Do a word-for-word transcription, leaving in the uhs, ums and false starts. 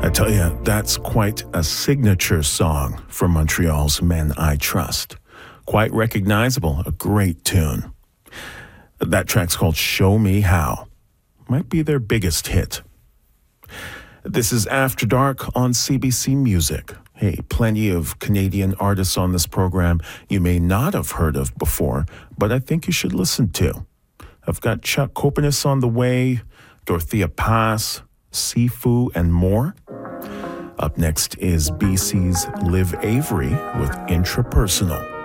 I tell you, that's quite a signature song for Montreal's Men I Trust. Quite recognizable, a great tune. That track's called Show Me How. Might be their biggest hit. This is After Dark on C B C Music. Hey, plenty of Canadian artists on this program you may not have heard of before, but I think you should listen to. I've got Chuck Copernis on the way, Dorothea Pass, Sifu, and more. Up next is B C's Liv Avery with Intrapersonal.